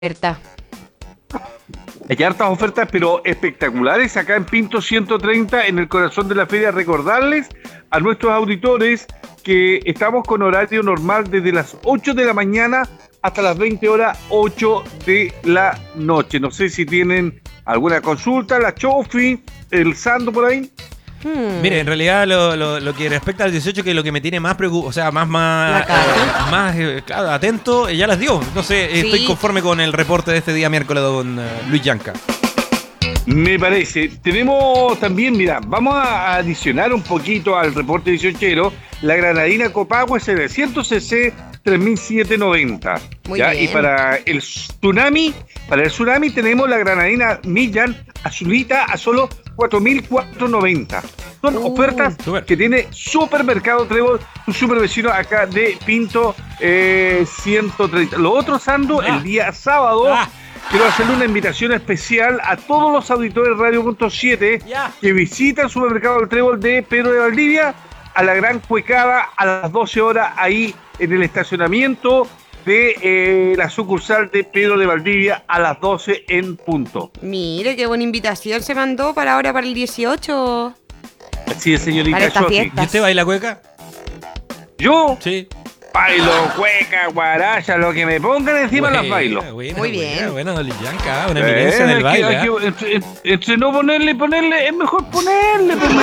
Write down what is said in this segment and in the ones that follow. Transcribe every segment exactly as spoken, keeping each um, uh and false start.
oferta. Hay hartas ofertas, pero espectaculares, acá en Pinto ciento treinta, en el corazón de la feria. Recordarles a nuestros auditores que estamos con horario normal desde las ocho de la mañana hasta las veinte horas, ocho de la noche. No sé si tienen alguna consulta, la Chofi, el Sando por ahí. Hmm. Mire, en realidad lo, lo, lo que respecta al dieciocho, que lo que me tiene más preocupado, o sea, más más, eh, más eh, claro, atento, eh, ya las dio. No sé, sí. Estoy conforme con el reporte de este día miércoles, don uh, Luis Yanca. Me parece. Tenemos también, mira, vamos a adicionar un poquito al reporte dieciochero, la granadina Copagua S de cien cc, tres mil setecientos noventa. Muy ¿ya? Bien. Y para el tsunami, para el tsunami tenemos la granadina Millán azulita a solo cuatro mil cuatrocientos noventa. Son uh, ofertas super. que tiene Supermercado Trébol, un super vecino acá de Pinto eh, ciento treinta. Lo otro, Sando, ah. el día sábado, ah. quiero hacerle una invitación especial a todos los auditores de Radio Punto siete yeah. que visitan el Supermercado del Trébol de Pedro de Valdivia a la Gran Cuecada a las doce horas, ahí en el estacionamiento de eh, la sucursal de Pedro de Valdivia a las doce en punto. Mire, qué buena invitación se mandó para ahora, para el dieciocho. Así es, señorita. Para estas fiestas. ¿Y usted baila cueca? ¿Yo? Sí. Bailo, cueca, guaracha, lo que me pongan encima bueno, las bailo. Bueno, Muy bien. Bueno, don Yanca, una eminencia eh, del baile. Aquí, aquí, entre, entre, entre no ponerle y ponerle, es mejor ponerle, pues,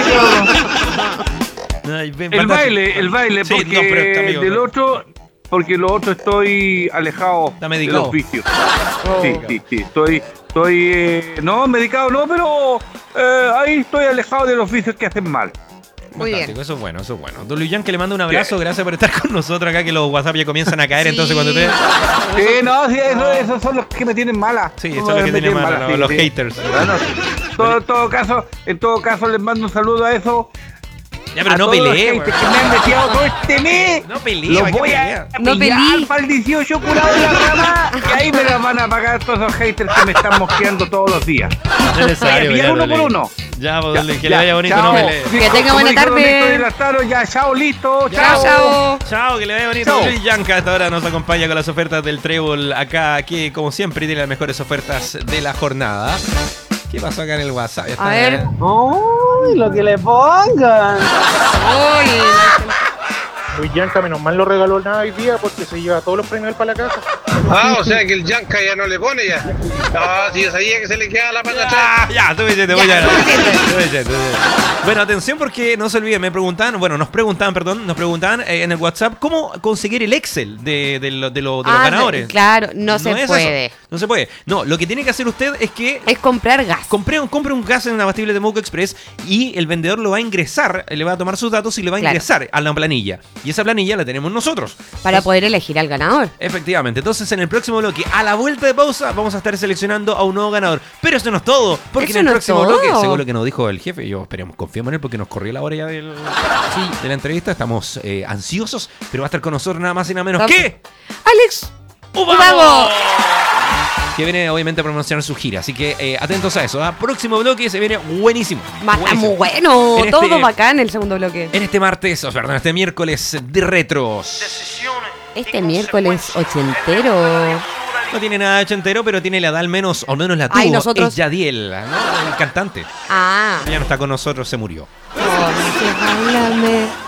no, el baile, el baile, sí, porque no, pero, amigo, del otro... Porque lo otro estoy alejado de los vicios. Oh. Sí, sí, sí. Estoy, estoy eh, no, medicado no, pero eh, ahí estoy alejado de los vicios que hacen mal. Muy bien. Eso es bueno, eso es bueno. Don Luis Yan, que le mando un abrazo, ¿qué? Gracias por estar con nosotros acá, que los WhatsApp ya comienzan a caer, sí. Entonces cuando usted... Sí, no, sí, eso, esos son los que me tienen mala. Sí, esos son los que tienen mala, mala, sí, los sí. haters. Bueno, todo, todo caso, en todo caso les mando un saludo a eso. Ya, pero a no peleé, güey. Que me han metido todo este mes. No peleé, Los voy a no pillar para el dieciocho curado en la rama. Y ahí me las van a pagar todos esos haters que me están mosqueando todos los días. No es necesario. Ya, uno por uno. Ya, pues, ya, que ya, le vaya bonito, chao. No pelee. Que tenga buena tarde. Ya, chao, listo. Ya, chao. Chao. Chao, que le vaya bonito. Luis Yanca hasta ahora nos acompaña con las ofertas del Trébol acá, que como siempre tiene las mejores ofertas de la jornada. ¿Qué pasó acá en el WhatsApp? A ver. ¡Uy, lo que le pongan! ¡Uy! Luis Yanca, menos mal lo regaló nada hoy día porque se lleva todos los premios para la casa. Ah, o sea que el Yanca ya no le pone ya. No, si yo sabía que se le quedaba la pata atrás. Ya, tú me dices, te voy a... Bueno, atención porque no se olviden, me preguntaban, bueno, nos preguntaban, perdón, nos preguntaban eh, en el WhatsApp cómo conseguir el Excel de, de, lo, de, lo, de ah, los ganadores. Claro, no, no se puede. Eso, no se puede. No, lo que tiene que hacer usted es que... Es comprar gas. Compre un, compre un gas en una abastible de Moco Express y el vendedor lo va a ingresar, le va a tomar sus datos y le va a claro. ingresar a la planilla. Y esa planilla la tenemos nosotros. Para Entonces, poder elegir al ganador. Efectivamente. Entonces, en el próximo bloque, a la vuelta de pausa, vamos a estar seleccionando a un nuevo ganador. Pero eso no es todo, porque eso en el no próximo es bloque, según lo que nos dijo el jefe, yo esperemos, confiemos en él porque nos corrió la hora ya del, sí, de la entrevista. Estamos eh, ansiosos, pero va a estar con nosotros nada más y nada menos que... ¡Alex Ubago! Que viene obviamente a promocionar su gira. Así que eh, atentos a eso. ¿eh? Próximo bloque se viene buenísimo. Está muy bueno. En todo este, bacán el segundo bloque. En este martes, o perdón, este miércoles de retros. Este miércoles ochentero. No tiene nada de ochentero, pero tiene la edad al menos, o al menos la tuvo. Ay, nosotros... Es Yadiel, ¿no? El cantante. Ah. Ya no está con nosotros, se murió. Oh,